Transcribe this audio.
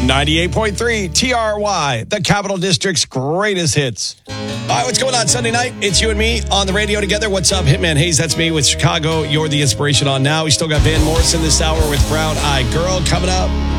98.3 TRY, the Capital District's greatest hits. All right, what's going on Sunday night? It's you and me on the radio together. What's up, Hitman Hayes? That's me with Chicago. You're the inspiration on now. We still got Van Morrison this hour with Brown Eyed Girl coming up.